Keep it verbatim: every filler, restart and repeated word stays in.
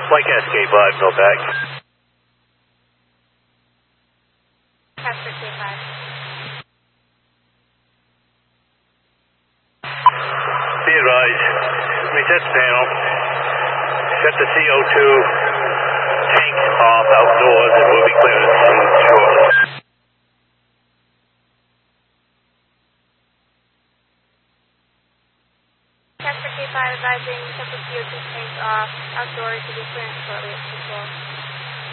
Mike S K five, go back. Casper K five. Be advised, reset the panel, set the C O two tank off outdoors, and we'll be clearing it shortly. Casper K five advising set the C O two tank off outdoors to be clearance shortly at two four.